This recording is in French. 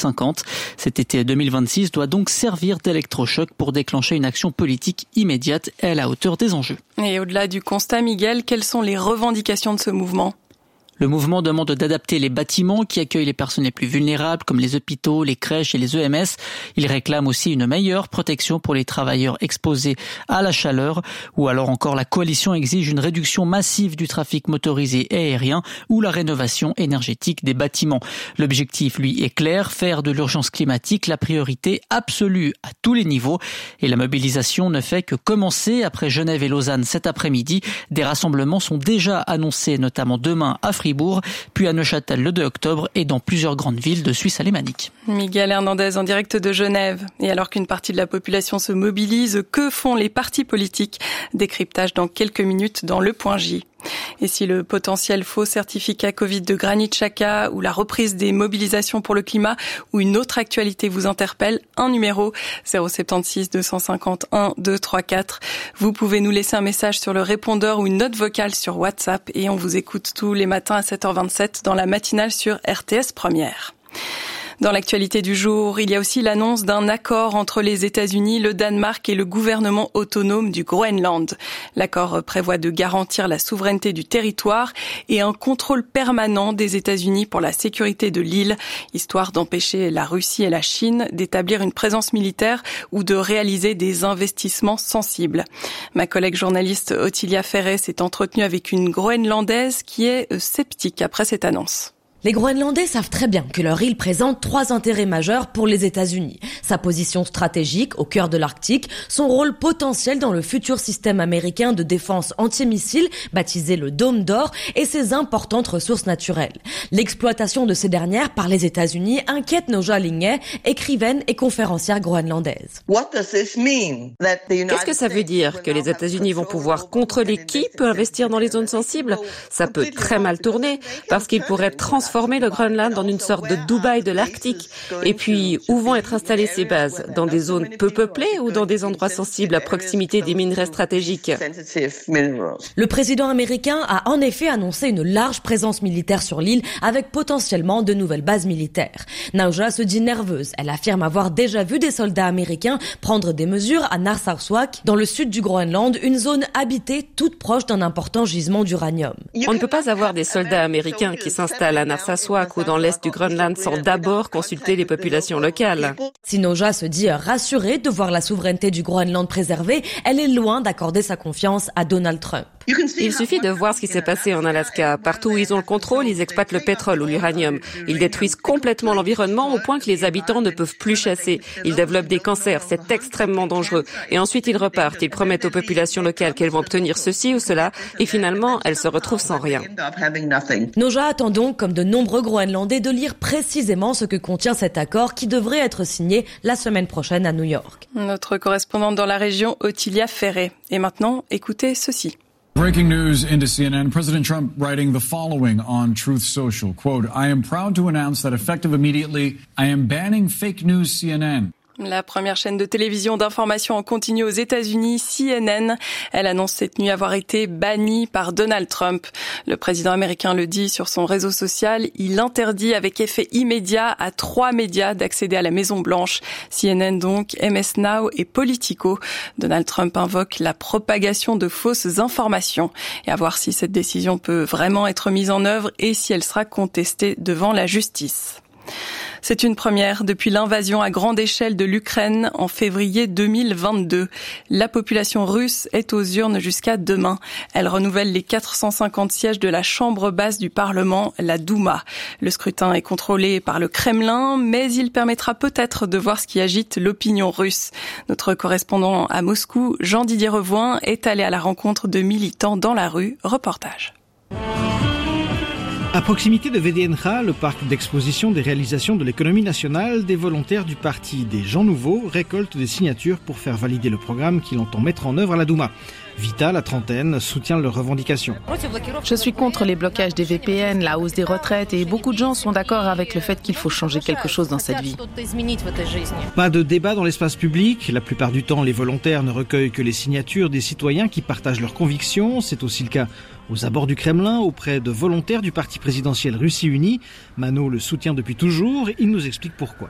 2050. Cet été 2026 doit donc servir d'électrochoc pour déclencher une action politique immédiate et à la hauteur des enjeux. Et au-delà du constat, Miguel, quelles sont les revendications de ce mouvement ? Le mouvement demande d'adapter les bâtiments qui accueillent les personnes les plus vulnérables, comme les hôpitaux, les crèches et les EMS. Il réclame aussi une meilleure protection pour les travailleurs exposés à la chaleur. Ou alors encore, la coalition exige une réduction massive du trafic motorisé et aérien ou la rénovation énergétique des bâtiments. L'objectif, lui, est clair, faire de l'urgence climatique la priorité absolue à tous les niveaux. Et la mobilisation ne fait que commencer. Après Genève et Lausanne cet après-midi, des rassemblements sont déjà annoncés, notamment demain à Fribourg, puis à Neuchâtel le 2 octobre et dans plusieurs grandes villes de Suisse alémanique. Miguel Hernandez en direct de Genève. Et alors qu'une partie de la population se mobilise, que font les partis politiques ? Décryptage dans quelques minutes dans Le Point J. Et si le potentiel faux certificat Covid de Granit Xhaka ou la reprise des mobilisations pour le climat ou une autre actualité vous interpelle, un numéro 076 251 234. Vous pouvez nous laisser un message sur le répondeur ou une note vocale sur WhatsApp et on vous écoute tous les matins à 7h27 dans la matinale sur RTS Première. Dans l'actualité du jour, il y a aussi l'annonce d'un accord entre les États-Unis, le Danemark et le gouvernement autonome du Groenland. L'accord prévoit de garantir la souveraineté du territoire et un contrôle permanent des États-Unis pour la sécurité de l'île, histoire d'empêcher la Russie et la Chine d'établir une présence militaire ou de réaliser des investissements sensibles. Ma collègue journaliste Ottilia Ferret s'est entretenue avec une Groenlandaise qui est sceptique après cette annonce. Les Groenlandais savent très bien que leur île présente 3 intérêts majeurs pour les États-Unis. Sa position stratégique au cœur de l'Arctique, son rôle potentiel dans le futur système américain de défense antimissile, baptisé le Dôme d'Or, et ses importantes ressources naturelles. L'exploitation de ces dernières par les États-Unis inquiète Nooja Lingay, écrivaine et conférencière groenlandaise. Qu'est-ce que ça veut dire ? Que les États-Unis vont pouvoir contrôler qui peut investir dans les zones sensibles ? Ça peut très mal tourner, parce qu'ils pourraient transformer le Groenland en une sorte de Dubaï de l'Arctique. Et puis, où vont être installées ces bases ? Dans des zones peu peuplées ou dans des endroits sensibles à proximité des minerais stratégiques ? Le président américain a en effet annoncé une large présence militaire sur l'île avec potentiellement de nouvelles bases militaires. Nooja se dit nerveuse. Elle affirme avoir déjà vu des soldats américains prendre des mesures à Narsarsuaq, dans le sud du Groenland, une zone habitée toute proche d'un important gisement d'uranium. On ne peut pas avoir des soldats américains qui s'installent à Narsarsuaq ou dans l'est du Groenland sans d'abord consulter les populations locales. Si Nooja se dit rassurée de voir la souveraineté du Groenland préservée, elle est loin d'accorder sa confiance à Donald Trump. Il suffit de voir ce qui s'est passé en Alaska. Partout où ils ont le contrôle, ils exploitent le pétrole ou l'uranium. Ils détruisent complètement l'environnement au point que les habitants ne peuvent plus chasser. Ils développent des cancers, c'est extrêmement dangereux. Et ensuite ils repartent, ils promettent aux populations locales qu'elles vont obtenir ceci ou cela, et finalement elles se retrouvent sans rien. Nooja attend donc, comme de nombreux Groenlandais, de lire précisément ce que contient cet accord qui devrait être signé la semaine prochaine à New York. Notre correspondante dans la région, Ottilia Ferret. Et maintenant, écoutez ceci. Breaking news into CNN. President Trump writing the following on Truth Social. Quote, I am proud to announce that effective immediately, I am banning fake news CNN. La première chaîne de télévision d'information en continu aux États-Unis, CNN, elle annonce cette nuit avoir été bannie par Donald Trump. Le président américain le dit sur son réseau social, il interdit avec effet immédiat à 3 médias d'accéder à la Maison-Blanche. CNN donc, MS Now et Politico. Donald Trump invoque la propagation de fausses informations. Et à voir si cette décision peut vraiment être mise en œuvre et si elle sera contestée devant la justice. C'est une première depuis l'invasion à grande échelle de l'Ukraine en février 2022. La population russe est aux urnes jusqu'à demain. Elle renouvelle les 450 sièges de la chambre basse du Parlement, la Douma. Le scrutin est contrôlé par le Kremlin, mais il permettra peut-être de voir ce qui agite l'opinion russe. Notre correspondant à Moscou, Jean-Didier Revoin, est allé à la rencontre de militants dans la rue. Reportage. À proximité de VDNH, le parc d'exposition des réalisations de l'économie nationale, des volontaires du parti des Gens Nouveaux récoltent des signatures pour faire valider le programme qu'il entend mettre en œuvre à la Douma. Vita, la trentaine, soutient leurs revendications. Je suis contre les blocages des VPN, la hausse des retraites et beaucoup de gens sont d'accord avec le fait qu'il faut changer quelque chose dans cette vie. Pas de débat dans l'espace public. La plupart du temps, les volontaires ne recueillent que les signatures des citoyens qui partagent leurs convictions. C'est aussi le cas aux abords du Kremlin, auprès de volontaires du parti présidentiel Russie Unie. Mano le soutient depuis toujours. Il nous explique pourquoi.